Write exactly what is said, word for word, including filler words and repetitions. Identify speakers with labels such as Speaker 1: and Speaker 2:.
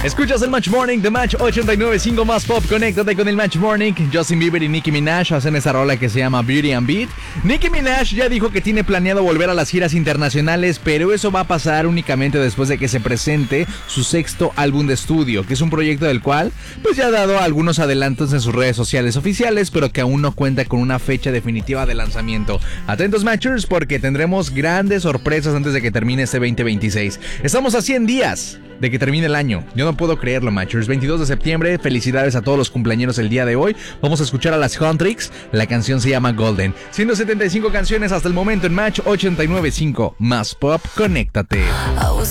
Speaker 1: Escuchas el Match Morning de Match ochenta y nueve punto cinco más pop. Conéctate con el Match Morning. Justin Bieber y Nicki Minaj hacen esa rola que se llama Beauty and Beat. Nicki Minaj ya dijo que tiene planeado volver a las giras internacionales, pero eso va a pasar únicamente después de que se presente su sexto álbum de estudio, que es un proyecto del cual pues ya ha dado algunos adelantos en sus redes sociales oficiales, pero que aún no cuenta con una fecha definitiva de lanzamiento. Atentos, Matchers, porque tendremos grandes sorpresas antes de que termine este veinte veintiséis. Estamos a cien días de que termine el año. Yo no puedo creerlo, Matchers. veintidós de septiembre, felicidades a todos los cumpleañeros el día de hoy. Vamos a escuchar a las Huntrix. La canción se llama Golden. ciento setenta y cinco canciones hasta el momento en Match ochenta y nueve punto cinco. Más pop, conéctate.